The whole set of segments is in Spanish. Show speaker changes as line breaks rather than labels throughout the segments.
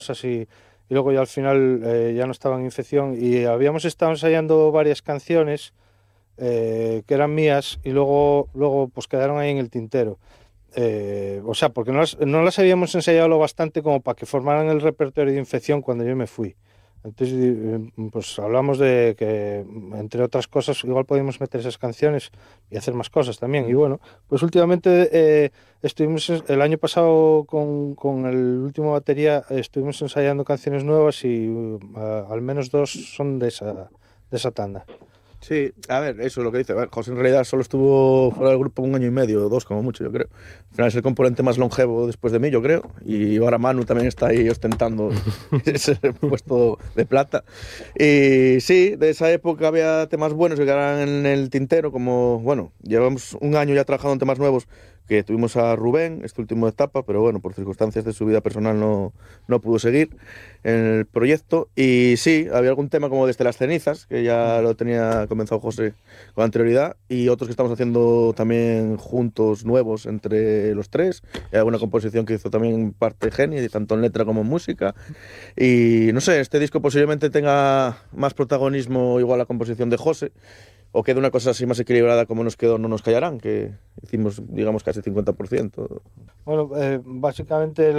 y luego ya al final ya no estaba en Infección y habíamos estado ensayando varias canciones que eran mías y luego pues quedaron ahí en el tintero. O sea, porque no las habíamos ensayado lo bastante como para que formaran el repertorio de Infección cuando yo me fui. Entonces, pues hablamos de que, entre otras cosas, igual podíamos meter esas canciones y hacer más cosas también. Y bueno, pues últimamente estuvimos el año pasado con el último batería, estuvimos ensayando canciones nuevas y al menos dos son de esa tanda.
Sí, a ver, eso es lo que dice. A ver, José en realidad solo estuvo fuera del grupo 1 año y medio, 2 como mucho, yo creo. Al final es el componente más longevo después de mí, yo creo. Y ahora Manu también está ahí ostentando ese puesto de plata. Y sí, de esa época había temas buenos que quedaron en el tintero, como, bueno, llevamos 1 año ya trabajando en temas nuevos, que tuvimos a Rubén, esta última etapa, pero bueno, por circunstancias de su vida personal no pudo seguir en el proyecto. Y sí, había algún tema como Desde las cenizas, que ya lo tenía comenzado José con anterioridad, y otros que estamos haciendo también juntos, nuevos, entre los tres. Hay alguna composición que hizo también parte Geni, tanto en letra como en música. Y no sé, este disco posiblemente tenga más protagonismo igual la composición de José, o quede una cosa así más equilibrada como nos quedó No nos callarán, que hicimos, digamos, casi 50%.
Bueno, básicamente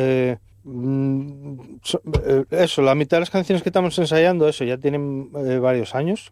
eso, la mitad de las canciones que estamos ensayando, eso ya tienen varios años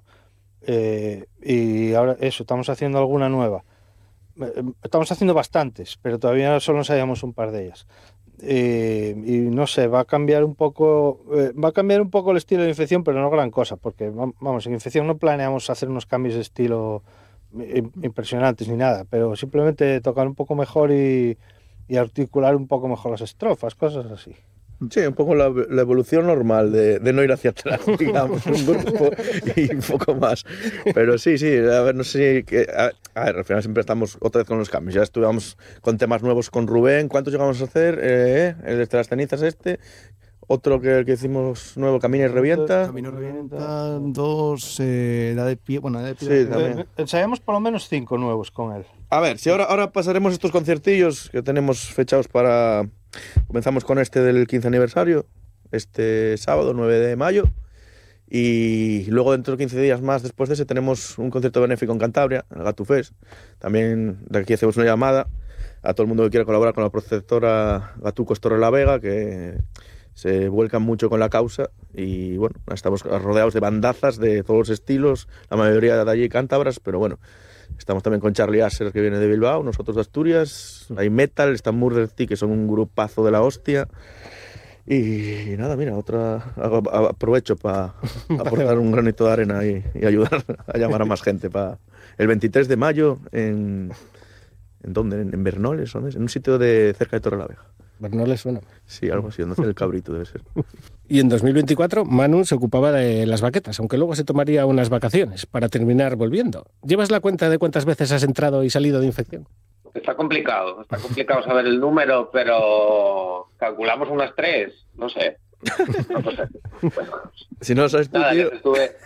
y ahora eso, estamos haciendo alguna nueva. Estamos haciendo bastantes, pero todavía solo ensayamos un par de ellas. Y no sé, va a cambiar un poco el estilo de Infección, pero no gran cosa, porque vamos, en Infección no planeamos hacer unos cambios de estilo impresionantes ni nada, pero simplemente tocar un poco mejor y articular un poco mejor las estrofas, cosas así.
Sí, un poco la evolución normal de no ir hacia atrás, digamos, un grupo y un poco más. Pero sí, a ver, no sé si... A ver, al final siempre estamos otra vez con los cambios. Ya estuvimos con temas nuevos con Rubén. ¿Cuántos llegamos a hacer? El de las cenizas otro que hicimos nuevo, Camina y Revienta.
Camino Revienta, 2, la de pie, bueno, la de pie.
Sí, también.
Ensayamos por lo menos 5 nuevos con él.
A ver, si ahora pasaremos estos conciertillos que tenemos fechados para... Comenzamos con este del 15 aniversario, este sábado 9 de mayo, y luego dentro de 15 días más después de ese tenemos un concierto benéfico en Cantabria, en el Gatu Fest. También de aquí hacemos una llamada a todo el mundo que quiera colaborar con la protectora Gatucos Torrelavega, que se vuelcan mucho con la causa, y bueno, estamos rodeados de bandazas de todos los estilos, la mayoría de allí cántabras, pero bueno, estamos también con Charlie Asser, que viene de Bilbao, nosotros de Asturias, hay Metal, está Murder Tea, que son un grupazo de la hostia. Y nada, mira, aprovecho para aportar un granito de arena y ayudar a llamar a más gente para el 23 de mayo ¿en dónde? ¿En Bernoles? ¿Dónde es? En un sitio cerca de Torrelavega.
Bernoles suena.
Sí, algo así, donde hace el cabrito debe ser.
Y en 2024 Manu se ocupaba de las baquetas, aunque luego se tomaría unas vacaciones para terminar volviendo. ¿Llevas la cuenta de cuántas veces has entrado y salido de Infección?
Está complicado saber el número, pero calculamos unas 3, no sé. No sé. Bueno,
si no lo sabes tú,
nada,
tío.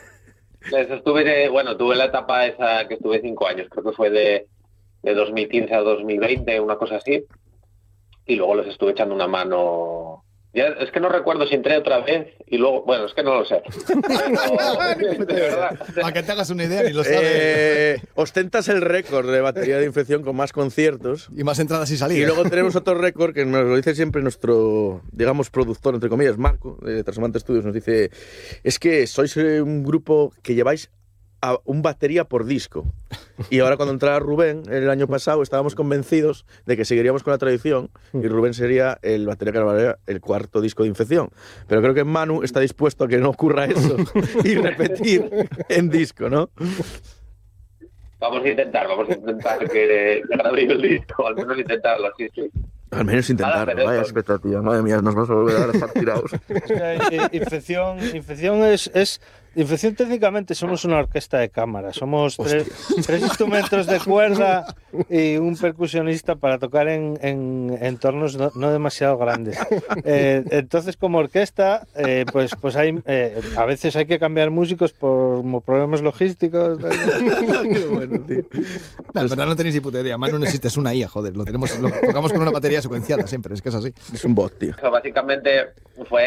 Tuve la etapa esa que estuve 5 años, creo que fue de 2015 a 2020, una cosa así, y luego les estuve echando una mano. Ya, es que no recuerdo si entré otra vez y luego... Bueno, es que no lo sé. Pero, de verdad.
Para que te hagas una idea, ni lo sabes.
Ostentas el récord de batería de Infección con más conciertos.
Y más entradas y salidas.
Y luego tenemos otro récord que nos lo dice siempre nuestro, digamos, productor, entre comillas, Marco, de Trasomante Studios, nos dice, es que sois un grupo que lleváis a un batería por disco. Y ahora cuando entrara Rubén el año pasado estábamos convencidos de que seguiríamos con la tradición y Rubén sería el batería que grabaría el 4º disco de Infección. Pero creo que Manu está dispuesto a que no ocurra eso y repetir en disco, ¿no?
Vamos a intentar que grabe el disco, al menos intentarlo, sí.
Al menos intentarlo, vaya expectativa. Madre mía, nos vamos a volver a estar tirados.
Infección es Infección técnicamente somos una orquesta de cámara, somos tres instrumentos de cuerda y un percusionista para tocar en entornos no demasiado grandes. Entonces, como orquesta, pues hay, a veces hay que cambiar músicos por problemas logísticos.
Bueno, tío.
No, en verdad no tenéis ni puta idea. Manu no existe, es una IA, joder. Lo tocamos con una batería secuenciada siempre, es que es así.
Es un bot, tío.
Básicamente fue